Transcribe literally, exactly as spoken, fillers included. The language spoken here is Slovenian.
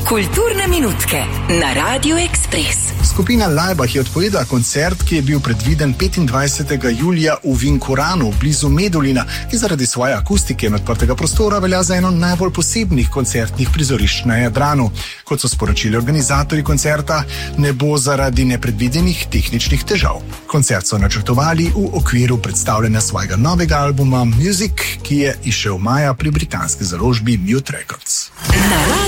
Kulturne minutke na Radiu Ekspres. Skupina Laibach je odpovedala koncert, ki je bil predviden petindvajsetega julija v Vinkoranu, blizu Medulina, ki zaradi svoje akustike in odprtega prostora velja za eno najbolj posebnih koncertnih prizorišč na Jadranu. Kot so sporočili organizatorji koncerta, ne bo zaradi nepredvidenih tehničnih težav. Koncert so načrtovali v okviru predstavljanja svojega novega albuma Music, ki je izšel maja pri britanski založbi Mute Records.